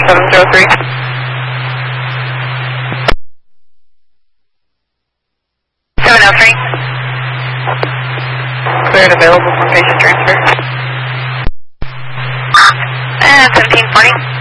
703. Cleared available for patient transfer. And 1740.